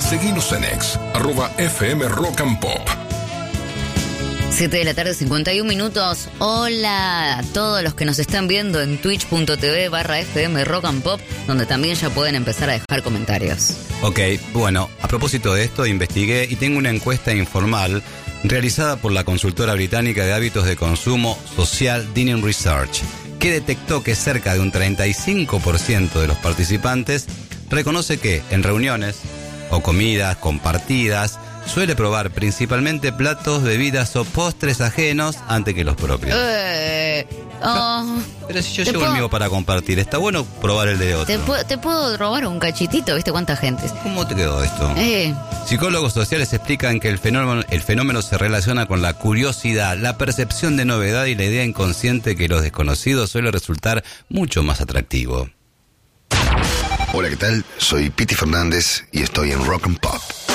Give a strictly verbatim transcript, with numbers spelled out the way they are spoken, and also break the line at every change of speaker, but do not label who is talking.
Seguinos en ex, arroba F M Rock and Pop.
siete de la tarde, cincuenta y un minutos. Hola a todos los que nos están viendo en twitch.tv barra FM Rock and Pop, donde también ya pueden empezar a dejar comentarios.
Ok, bueno, a propósito de esto, investigué y tengo una encuesta informal realizada por la consultora británica de hábitos de consumo Social Dining Research, que detectó que cerca de un treinta y cinco por ciento de los participantes reconoce que en reuniones o comidas compartidas suele probar principalmente platos, bebidas o postres ajenos antes que los propios.
Eh, oh,
Pero si yo
¿te
llevo
puedo-
el mío para compartir, está bueno probar el de otro.
¿Te, pu- ¿Te puedo robar un cachitito? ¿Viste cuánta gente?
¿Cómo te quedó esto?
Eh,
Psicólogos sociales explican que el fenómeno, el fenómeno se relaciona con la curiosidad, la percepción de novedad y la idea inconsciente que lo desconocido suele resultar mucho más atractivo.
Hola, ¿qué tal? Soy Piti Fernández y estoy en Rock and Pop.